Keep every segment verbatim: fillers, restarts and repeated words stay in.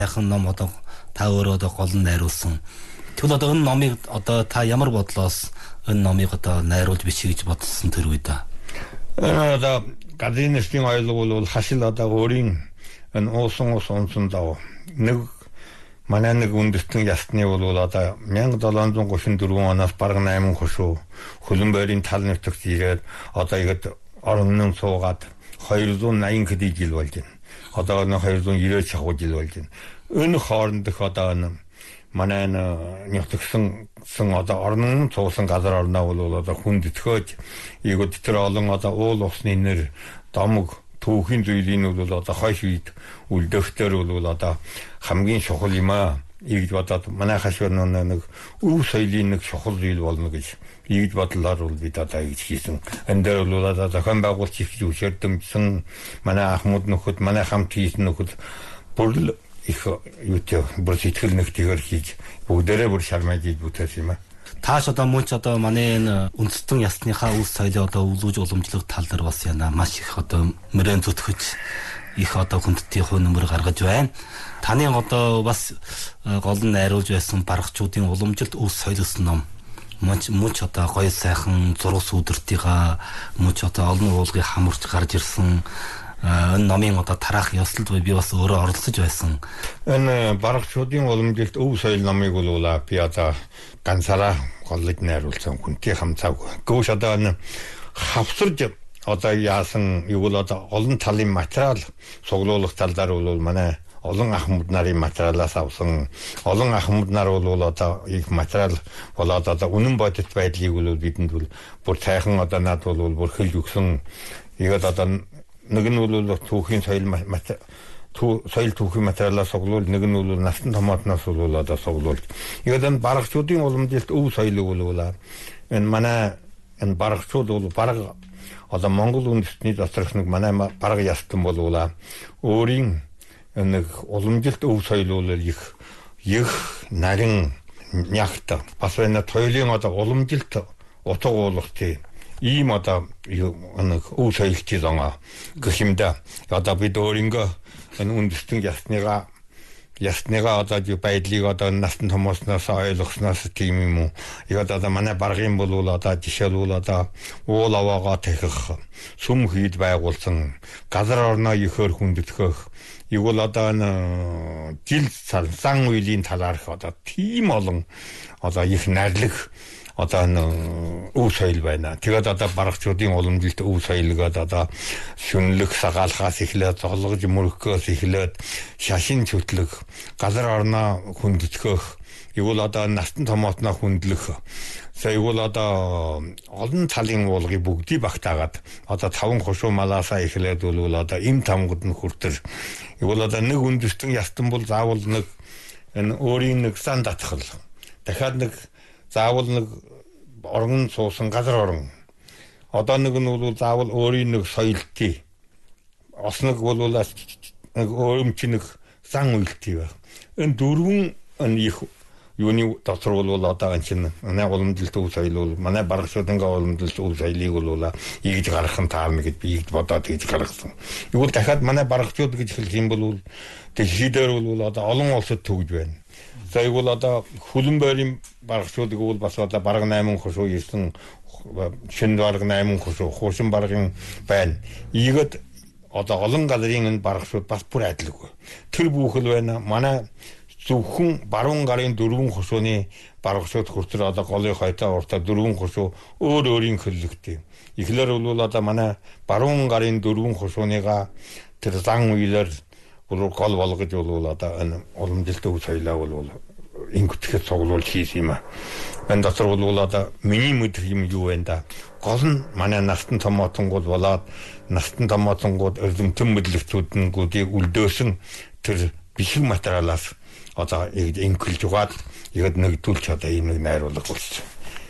яхан ном одоо та өөрөө одоо гол нь найруулсан. Тэгвэл одоо энэ номыг одоо та ямар бодлоос энэ номыг одоо найруулж бичиж гэж бодсон тэр үед аа. Одоо гадны нэстийн ойлгол бол хашил одоо өөрийн энэ уусан ус онсон дав нэг манай нэг үндэстэн ясны бол одоо мянга долоон зуун гуравдугаар оноос бараг найман хошуу хөлбөмбөрийн тал нутагт ирээд одоо ихэд орон суугаад хоёр зуун найман хэдий жил болж байна. Одоо нэг хоёр зуун девяносто шахуу жил болж байна. Энэ хоорондох одоо энэ манай нутагсан сан одоо орон цуусан газар орноо бол одоо хүнд өтгөөж ийгүүд тэр олон одоо уул усны нэр домог түүхийн зүйлийн бол одоо хойш үед үлдөхтөр бол одоо хамгийн чухал юм аа. Ийгд бодоод манай хашир нэг өв соёлын нэг чухал зүйл болно гэж ийгд бодлоор бол бид одоо ийж хийсэн. Энэ дээр бол одоо зохион байгуулалт хийж үширдэмжсэн манай Ахмад нөхөд манай хамт хийсэн нөхөд бүр их юутэй бүр сэтгэл нэгтгэр хийж бүгдээрээ бүр шармаж хийж бүтээсэн юм аа. Тааш одоо мөн ч одоо манай энэ үндэстэн ясныхаа үс соёлоо одоо өвлөж уламжлах тал дээр бас яна маш их одоо мөрөн зүтгэж их одоо хүндэтийн хувь нэмэр гаргаж байна. Таны одоо бас гол нь найруулж байсан баргачуудын уламжилт үс соёлс ном мөн мөн ч одоо гоё сайхан зураг сүдэртийнхаа мөн ч одоо олон уулгыг хамарч гарч ирсэн энэ номын одоо тараах ёслолд би бас өөрөө оролцож байсан. Энэ баргачуудын уламжилт өв соёл номыг бол би одоо ганцаараа голлож найруулсан хүнтэй хамцааг. Гүш одоо энэ хавсарж одоо яасан юу бол одоо олон талын материал суглуулах талдаар бол манай олон ахмад нарын материалаас авсан олон ахмад нар бол одоо их материал болоод одоо үнэн бодит байдлыг бол бидэнд бол бүр цайхан одоо над бол бүр хэлж өгсөн. Игээд одоо нэг нь бол түүхийн соёл соёл түүхийн материалаас суглуул, нэг нь бол насан томоотноос бол одоо суглуул. Игээд энэ баргачуудын уламжилт өв соёлыг бол энэ манай энэ баргачууд бол бараг одоо Монгол үндэстний доторх нэг манай бараг ястан болуулаа өөрийн нэг уламжилт өв соёл бол их их нарийн нягт бас энэ тойлын одоо уламжилт утга уулахтэй ийм одоо нэг өв соёлтой зонго гэх юм да. Одоо бид өөрөнгөө энэ үндэстэн ясныгаа ясныгаа одоо байдлыг одоо насан томоосноос ойлгосноос тийм юм уу. Яг одоо манай баргын бол одоо жишээлбэл одоо уул аваагаа тахих, сүм хийд байгуулсан, газар орноо ихөр хүндэтгэх, юу бол одоо энэ жил сан үеийн талаарх одоо тийм олон одоо их найрлах одоо энэ өв соёл байна. Тэгээд одоо баргачуудын уламжилт өв соёлгоод одоо шүнлэх сагаалхаас эхлээд зоглож мөрөхөөс эхлээд шашин чөтлөх, газар орноо хүндэтгэх, юу бол одоо настан томоотноо хүндлэх. За юу бол одоо олон талын уулгыг бүгдийг багтаагаад одоо таван хошуу малаасаа эхлээд бол одоо им тамгад нь хүртэр. Юу бол одоо нэг үндэстэн ястан бол заавал нэг энэ өөрийн нэг сан татхал. Дахиад нэг заавал нэг орон суусан газар орон. Одоо нэг нь бол заавал өөрийн нэг соёлтой. Осног бол нэг өөрөмч нэг сан үйлтэй байх. Энэ дөрвөн энэ их юуны дотор бол одоо энэ чинь манай уламжилт өв соёл бол манай баргачуудын уламжилт өв соёлыг бол ийж гаргах нь таарна гэж би бодоод ийж гаргасан. Юу л дахиад манай баргачууд гэж хэлэх юм бол дэлхийдээр бол одоо олон улсад төгж байна. За юу бол одоо хөлбөмбөрийн баргачуудыг бол бас одоо бараг найман хошуу ирсэн шинэ бараг найман хошуу хуушин баргын байна. Ийгэд одоо олон газрын энэ баргачууд бас бүр адилгүй. Тэр бүхэл байна. Манай зөвхөн баруун гарын дөрвөн хошууны баргачууд хүртэл одоо голын хойтой уртаа дөрвөн хошуу өөр өөрийн хөллөгтэй. Эхлэр бол одоо манай баруун гарын дөрвөн хошууныгаа тэр зан үйлэр бүр гол болгож бол одоо энэ уламжилт өв соёлоо бол ингүтгэж цуглуулж хийсэн юм аа. Энэ дотор бол одоо миний мэдэх юм юу вэ да? Гол нь манай настан томоотонгууд болоод настан томоотонгууд эрдэмтэн мэдлэгчүүднгүүдийг үлдөөсөн тэр бишиг материалаас одоо ингүүлж угаад яг нэгдүүлж одоо ийм нэг найруулга болсон.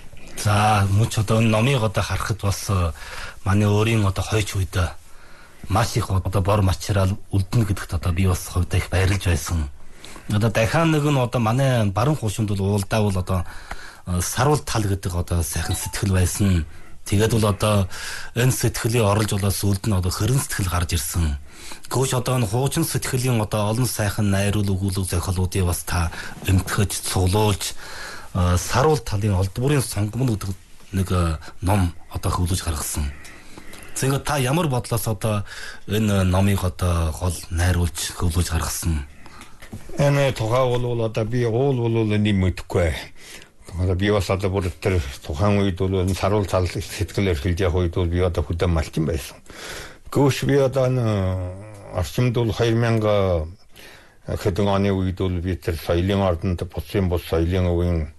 За мөн ч одоо энэ номыг одоо харахад бас манай өөрийн одоо хойч үед маш их одоо бор материал үлдэнэ гэдэгт одоо би бас хувьдаа их баярлж байсан. Одоо дахиад нэг нь одоо манай баруун хуушинд бол уулдаа бол одоо саруул тал гэдэг одоо сайхан сэтгэл байсан. Тэгээд бол одоо энэ сэтгэлийн орлож болоод сүлд нь одоо хорин сэтгэл гарч ирсэн. Гөөш одоо н хуучин сэтгэлийн одоо олон сайхан найруул өгүүлэг зохиолуудыг бас та эмтгэж цуглуулж саруул талын олдбурын сонгомл гэдэг нэг ном одоо хөвлөж гаргасан. Зингээ та ямар бодлоос одоо энэ номыг одоо гол найруулж хөвлөж гаргасан? Энэ тухай бол одоо би уул бол нэг мэдхгүй. Одоо би бас одоо бүр тэр тухайн үед бол саруул тал сэтгэл эрхэлж явах үед бол би одоо хөдөө малчин байсан. Гөөш би одоо орчимд бол две тысячи хэдэн оны үед бол би тэр соёлын ордонд буцын бус соёлын өвийн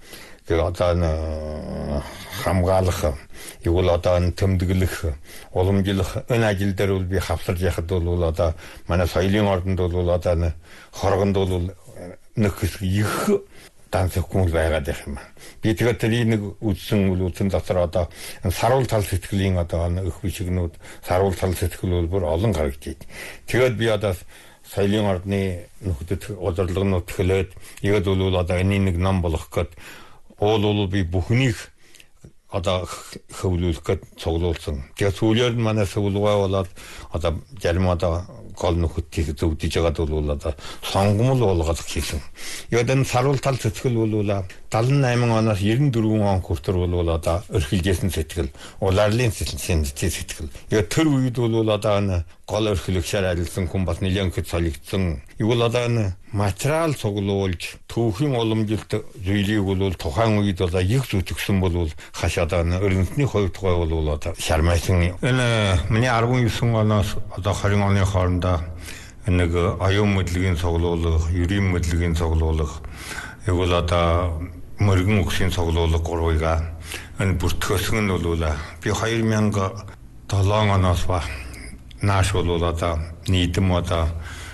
одоо хамгаалах, юу л одоо тэмдэглэх, уламжлах энэ ажил дээр бол би хавсарж яхад бол одоо манай соёлын ордонд бол одоо хоргонд бол нэг их данцгүй байгаад байх юм. Би тэгээд тэрийг нэг үдсэн үлүүцэн дотор одоо саруул тал сэтгэлийн одоо их бичгнүүд саруул тал сэтгэл бол бүр олон гарагдчих. Тэгээд би одоо соёлын ордны нөхдөд удирдлагын нутглээд яг бол одоо энэ нэг ном болох гээд уул бол би бүхнийг одоо хөвлүүлэх гээд цуглуулсан. Тэгээд сүүлээр нь манай сувлгаа болоод одоо зарим одоо гол нөхөдийг зөвдөж байгаад бол одоо сонгомл болгох хийсэн. Яг энэ саруул тал сэтгэл бол seventy-eight оноос ninety-four он хүртэл бол одоо өрхөлжсэн сэтгэл, улаарлын сэтгэл. Яг тэр үед бол одоо гол өрхөлөгчээр арилсан хүн бас нэлээд их солигдсон. Юу л одоо энэ материал цуглуулж түүхийн уламжилт зүйлийг бол тухайн үед одоо их зүтгэсэн бол хашаад өрнөсний хувь тухай бол одоо шармайсан. Энэ миний nineteen оноос одоо twenty оны хоорондоо нэг аюун мэдлэгийн цуглуулга, ерийн мэдлэгийн цуглуулга, яг бол одоо мөргөн үгсийн цуглуулга гурвыг энэ бүртгөөсөн нь бол би two thousand seven оноос ба нааш бол одоо нийтэм одоо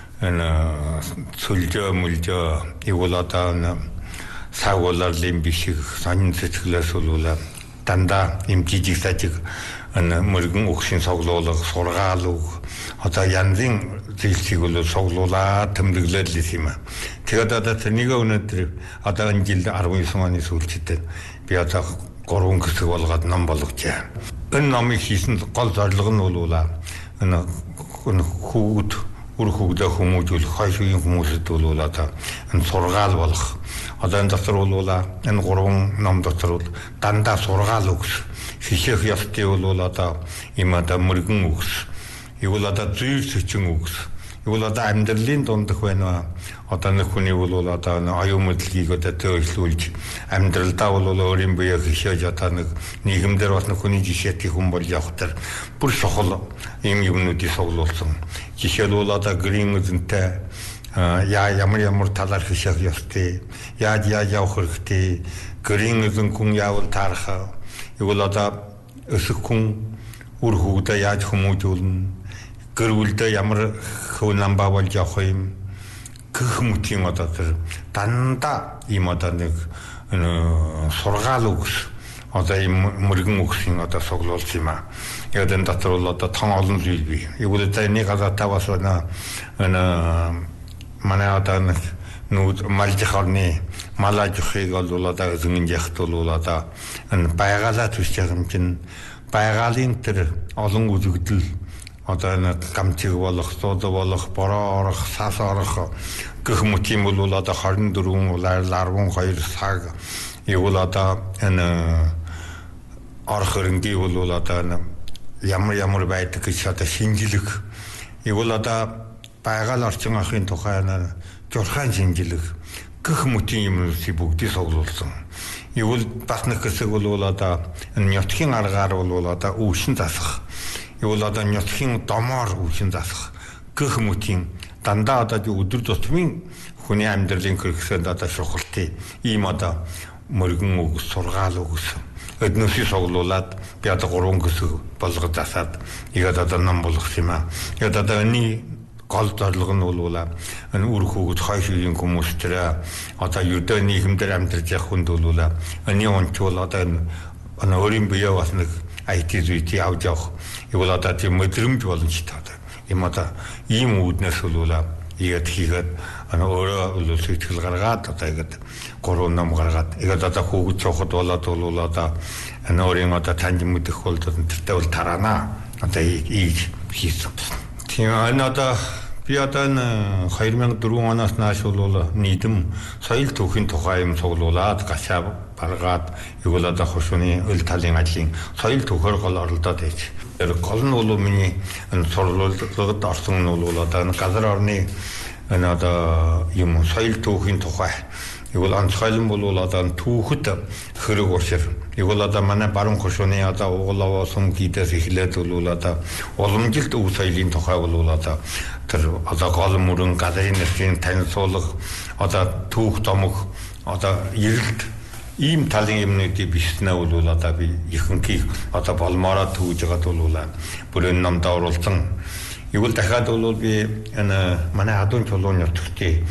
энэ цөлжөө мөлжөө яг бол одоо сагууларлын бишиг сонин сэтгэлээс бол дандаа юм жижиг сажиг энэ мөргөн үгсийн цуглуулга, сургаал үг одоо янзын зүйлсийг бол цуглуулаад тэмдэглээд л юм. Тэгээд одоо тэрнийг өнөөдөр одоо энэ жил nineteen оны сүүлчид би одоо гурван хэсэг болгоод ном болгожээ. Энэ номыг хийсэн гол зорилго нь бол энэ хүүд үр хүүхдээ хүмүүжүүлэх, хойш үеийн хүмүүсд бол одоо энэ сургаал болох. Одоо энэ дотор бол энэ гурван ном дотор бол дандаа сургаал үгс, хишээх ёстой бол одоо юм одоо мөргөн үгс, юу л одоо зүйр сөчин үгс, юу л одоо амьдралын дундах байна. Одоо нэг хүний бол одоо аюун мэдлэгийг одоо төлөвлүүлж амьдралдаа бол өөрийн биеийг хишээж одоо нэг нийгэмдэр бас нэг хүний жишээтэй хүн бол явах төр бүр сохол юм юмнуудыг цуглуулсан. Жишээлбэл одоо грин үзэнтэй яа ямар ямар талаар хишээх ёстой, яаж яаж явах хэрэгтэй, грин үзэн хүн яавал таарах, юу л одоо өсөх хүн үр хүүхдээ яаж хүмүүжүүлнэ, гэр бүлдээ ямар хөв намбаа болж явах юм гэх мэтийн одоо тэр дандаа ийм одоо нэг сургаал үгс одоо ийм мөргөн үгсийн одоо цуглуулсан юм аа. Яг энэ дотор бол одоо том олон зүйл бий. Яг үл тэ нэг газар таваас байна энэ манай одоо нэг нүүд малжихорны малажихыг бол одоо зөнгөнд яхад бол одоо энэ байгалаа төсч байгаа юм чинь байгалийн тэр олон үзэгдэл одоо нэг гамчиг болох, сууд болох, бороо орох, сас орох гэх мэт юм бол одоо twenty-four улаар twelve цаг юу бол одоо энэ орох хөрөнгийн бол одоо ямар ямар байдаг гэж одоо шинжилэг юу бол одоо байгаль орчин ахын тухай журхаан шинжилэг гэх мэтийн юмнуудыг бүгдийг цуглуулсан. Юу бол бас нэг хэсэг бол одоо нётхийн аргаар бол одоо өвшин засах, юу бол одоо нётхийн домоор өвшин засах гэх мэтийн дандаа одоо өдөр тутмын хүний амьдралын хэрэгсэнд одоо шухалтай ийм одоо мөргөн үгс, сургаал үгс эднүсийг цуглуулад би одоо гурван хэсэг болгож засаад игээд одоо ном болгосон юм аа. Тэгээд одоо энэ гол зорилго нь бол энэ үр хүүхэд хойш үеийн хүмүүс тэр одоо ердөө нийгэмдэр амьдарч явах хүнд бол энэ онцгой одоо энэ өөрийн биеэ бас нэг ай ти зүйтэй авч явах юу бол одоо тийм мэдрэмж боломжтой одоо юм одоо ийм үүднээс бол игээд хийгээд ана өөрөө л сэтгэл гаргаад одоо игээд гурван ном гаргаад игээд одоо хүүхэд цохот болоод бол одоо энэ өөрийн одоо танд мэдэх бол тэртэй бол тараана одоо ийж хийсэн. Тийм энэ одоо би одоо two thousand four оноос нааш бол нийтэм соёл түүхийн тухай юм цуглуулад гашаа баргаад юу л одоо хошууны өл талын ажлын соёл түүхээр гол оролдоод байж. Тэр гол нь бол миний энэ сурвалжлагад орсон нь бол одоо газар орны энэ одоо юм соёл түүхийн тухай юу л онцгойлон бол одоо түүхэд хэрэг уушир юу л одоо манай баруун хошууны одоо углаваа сум хийдээс эхлээд бол одоо уламжилт өв соёлын тухай бол одоо тэр одоо гол мөрөн газрын нэрийн танилцуулга одоо түүх томог одоо эрэлт ийм талын юмнуудыг бичснээ бол одоо би ихэнхийг одоо болмоороо төвж байгаад бол бүрэн номд оруулсан. Юу л дахиад бол би энэ манай адуун чулууны нутгтээ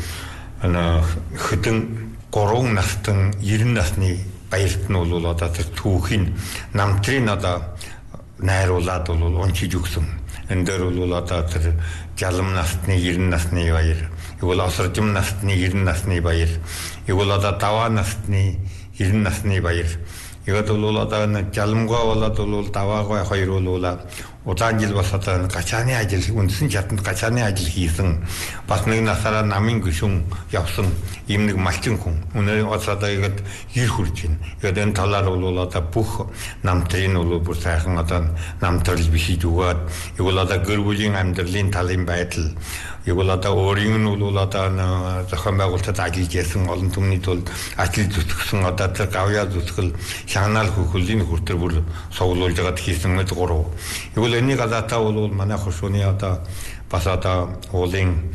энэ хөдөн гурван настан ninety насны баярт нь бол одоо тэр түүхийн намтрын одоо найруулад бол уншиж өгсөн. Энэ дээр бол одоо тэр жалам насны ninety насны баяр, юу бол осоржим насны ninety насны баяр, юу бол одоо даваа насны ninety насны баяр. Игад бол одоо жаламгаа болоод бол даваагаа хоёр бол удаан жил бас одоо гачааны ажил үндсэн чаданд гачааны ажил хийсэн бас нэг насаараа намын гүшүүн явсан ийм нэг малчин хүн өнөө одоо игад гэр хурж байна. Игад энэ талаар бол одоо бүх намтрын бол бүр сайхан одоо намтрал бишиж өгөөд игэл одоо гэр бүлийн амьдралын талын байдал игэл одоо өөрийн нь бол одоо зохион байгуулалтад ажиллаж ясан олон түмний тулд ажил зүтгэсэн одоо тэр гавьяа зүтгэл шагнаал хөхөлийн хүртэр бүр сувлуулж байгаад хийсэн мэд гурав. Игэл энийг гадаатаа бол манай хошууны одоо бас одоо уулын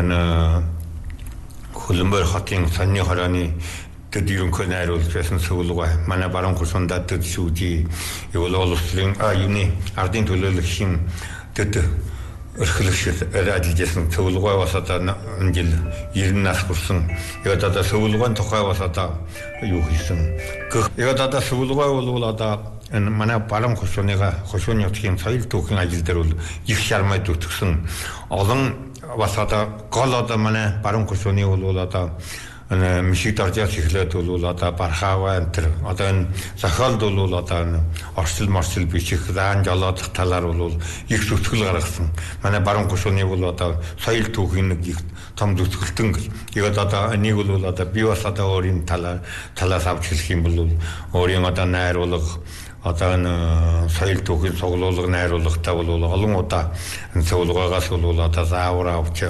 энэ Хөлбөмбөр хотын сонины хорооны тэд ерөнхий найруулагч байсан Сөвлөгөө манай баруун хошуундаа тэд шүүжи юу бол улсын а юуны ардын төлөөлөгчийн тэд эрхлэгч ажиллаж байсан Сөвлөгөө бас одоо энэ жил ninety нас хүрсэн. Яг одоо Сөвлөгөөний тухай бас одоо юу хийсэн. Яг одоо Сөвлөгөө бол одоо энэ манай баруун хошууныга хошууны нутгийн соёл түүхийн ажил дээр бол их шармай зүтгэсэн олон бас одоо гол одоо манай баруун хошууны бол одоо энэ мишиг доржоос эхлээд бол одоо бархаава энэ төр одоо энэ зохиолд бол одоо энэ орчил морчил бичих заан жолоодох талаар бол их зүтгэл гаргасан. Манай баруун хошууны бол одоо соёл түүхийн нэг их том зүтгэлтэн яг одоо нэг бол одоо би бас одоо өөрийн талаар талаас авч хэлэх юм бол өөрийн одоо найруулга одоо энэ соёл түүхийн цуглуулга найруулгатай бол олон удаа энэ цуглуугаас бол одоо заавар авч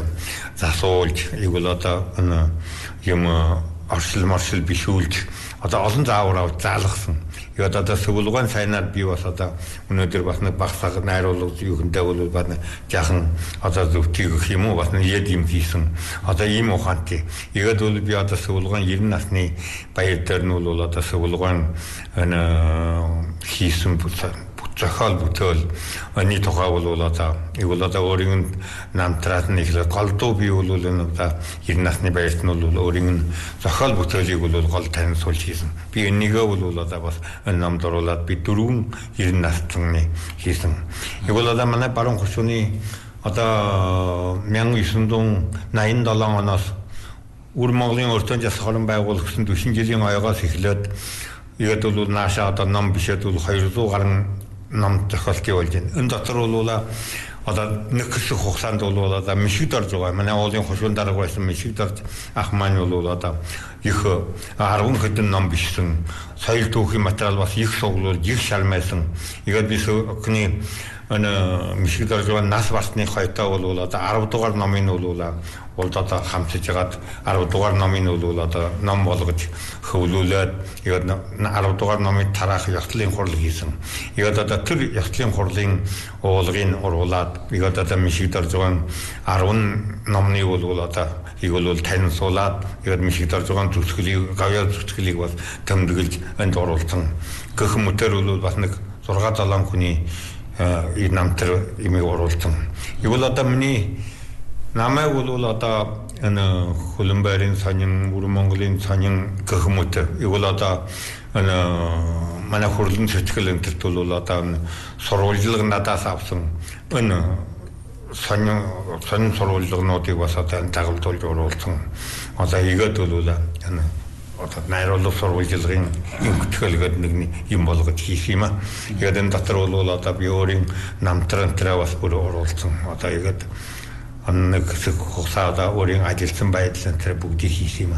засуулж игэл одоо энэ юм оршил маршил бишүүлж одоо олон заавар авч заалгасан. Яг одоо цуглуугын сайнаар би бас одоо өнөөдөр бас нэг багсаг найруулга юухэндээ бол бас жаахан одоо зөвтгий гэх юм уу бас нэг яд юм хийсэн. Одоо ийм ухаантай. Яг бол би одоо цуглуугын ninety насны баяр дээр нь бол одоо цуглуугын энэ хийсэн зохиол бүтээл энэ тухай бол одоо игэл одоо өөрийн намтраад нь ихлэ голдуу би бол энэ одоо ninety насны баярт нь бол өөрийн зохиол бүтээлийг бол гол танилцуулж хийсэн. Би энийгээ бол одоо бас энэ намд оруулаад би дөрвөн ninety насны хийсэн. Игэл одоо манай баруун хошууны одоо nineteen eighty-seven оноос Үр Монголын өртөө жас хорон байгуулагдсан forty жилийн ойгоос эхлээд яг бол наашаа одоо ном бишээд бол two hundred гаруй ном зохиолтыг болж байна. Энэ дотор бол одоо нэг хэсэг хугацаанд бол одоо мишиг дорж байгаа. Манай уулын хошуун дарга байсан мишиг дорж ах маань бол одоо их ten хэдэн ном бичсэн. Соёл түүхийн материал бас их суглуулж, их шалмайсан. Яг би өкний энэ мишиг дорж байгаа нас барсны хойтой бол одоо ten дугаар номын бол бол одоо хамтж жагаад ten дугаар номын бол одоо ном болгож хөвлүүлээд яг ten дугаар номын тараах ягтлын хурал хийсэн. Яг одоо тэр ягтлын хурлын уулгын уруулаад яг одоо мишиг дорж байгаа ten номны бол одоо ийг бол танилцуулаад яг мишиг дорж байгаа зүтгэлийг гавьяа зүтгэлийг бас тэмдэглэж энд оруулсан. Гэх мэтэр бол бас нэг six seven хүний и намтар имийг оруулсан. Юу л одоо миний намайг бол одоо энэ Хөлбөмбөрийн сонин, Үр Монголын сонин гэх мэт юу л одоо энэ манай хурлын сэтгэл энтерт бол одоо сурвалжлага надаас авсан энэ сонин сонин сурвалжлагнуудыг бас одоо тагалдуулж оруулсан. Одоо игээд бол энэ одоо найруулга сурвалжлагын хөтөлбөрөд нэг юм болгож хийх юм аа. Тэгээд энэ дотор бол одоо би өөрийн намтрантраа бас бүр оруулсан. Одоо яг нэг хэсэг хугацаада өөрийн ажилласан байдлаа тэр бүгдийг хийх юм.